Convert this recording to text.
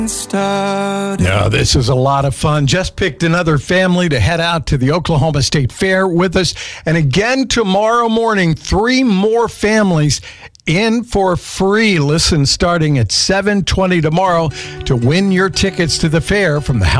No, this is a lot of fun. Just picked another family to head out to the Oklahoma State Fair with us. And again, tomorrow morning, 3 more families in for free. Listen, starting at 7:20 tomorrow to win your tickets to the fair from the